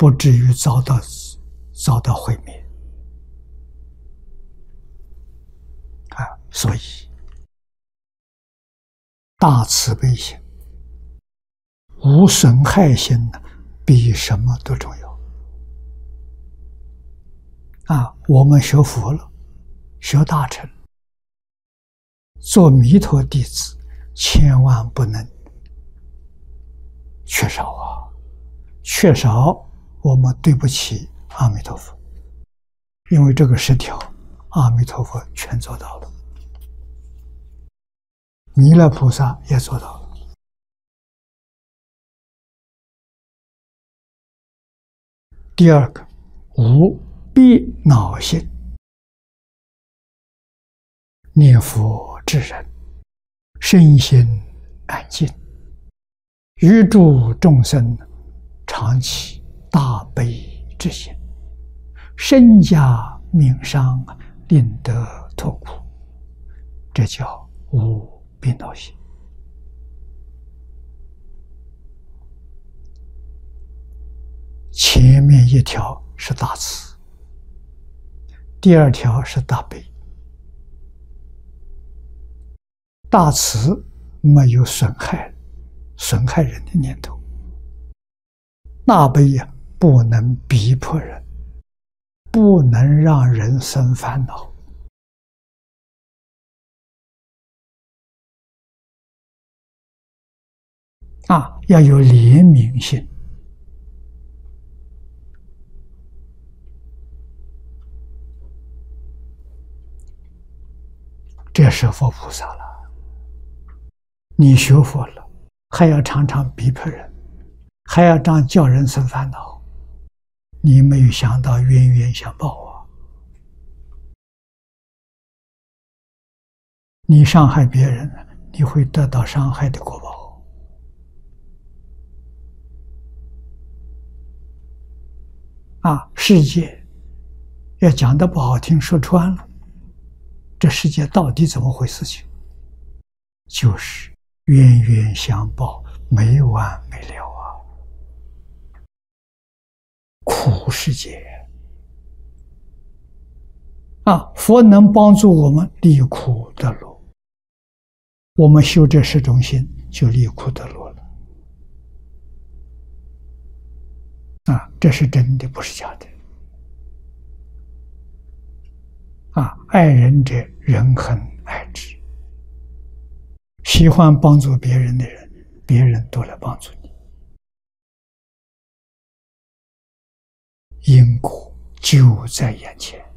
不至于遭到毁灭啊！所以大慈悲心、无损害心呢，比什么都重要啊！我们学佛了，学大乘，做弥陀弟子，千万不能缺少啊！缺少，我们对不起阿弥陀佛，因为这个10条，阿弥陀佛全做到了，弥勒菩萨也做到了。第二个，无逼恼心，念佛之人，身心安静，于诸众生常起大悲之心，身家命伤，令得脱苦，这叫无逼恼心。前面1条是大慈，第2条是大悲。大慈没有损害人的念头，大悲呀，不能逼迫人，不能让人生烦恼啊，要有怜悯心。这是佛菩萨了。你学佛了，还要常常逼迫人，还要这样叫人生烦恼，你没有想到冤冤相报啊！你伤害别人，你会得到伤害的果报啊！世界要讲得不好听，说穿了，这世界到底怎么回事情？就是冤冤相报，没完没了啊！苦世界啊！佛能帮助我们离苦得乐，我们修这10种心就离苦得乐了啊！这是真的，不是假的啊！爱人者，人恒爱之。喜欢帮助别人的人，别人都来帮助你，因果就在眼前。